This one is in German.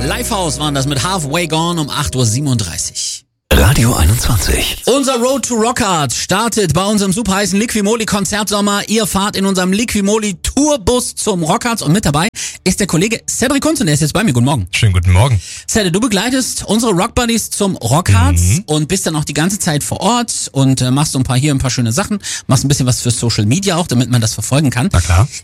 Lifehouse waren das mit Halfway Gone um 8:37 Uhr. Radio 21. Unser Road to Rockhard startet bei unserem super heißen Liquimoli Konzertsommer. Ihr fahrt in unserem Liquimoli Tourbus zum Rockhard und mit dabei ist der Kollege Cedric Kunz und der ist jetzt bei mir. Guten Morgen. Schönen guten Morgen. Cedric, du begleitest unsere Rockbuddies zum Rockhard und bist dann auch die ganze Zeit vor Ort und machst so ein paar schöne Sachen, machst ein bisschen was für Social Media auch, damit man das verfolgen kann. Na klar.